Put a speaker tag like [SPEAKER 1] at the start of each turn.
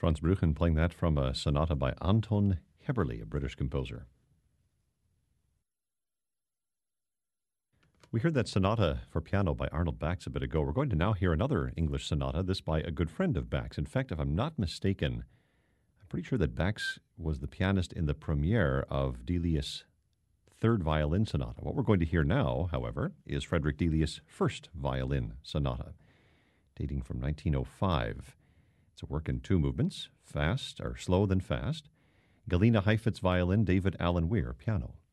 [SPEAKER 1] Franz Bruchen playing that from a sonata by Anton Heberle, a British composer. We heard that sonata for piano by Arnold Bax a bit ago. We're going to now hear another English sonata, this by a good friend of Bax. In fact, if I'm not mistaken, I'm pretty sure that Bax was the pianist in the premiere of Delius' third violin sonata. What we're going to hear now, however, is Frederick Delius' first violin sonata, dating from 1905. It's a work in two movements, fast or slow then fast. Galina Heifetz violin, David Allen Weir piano.